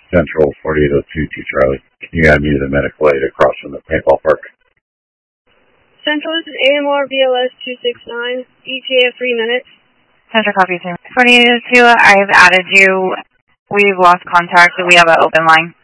Central 4802 Charlie. Can you add me to the medical aid across from the paintball park? Central, this is AMR BLS 269, ETA 3 minutes. Central copy, sir. 4802, I've added you. We've lost contact, so we have an open line.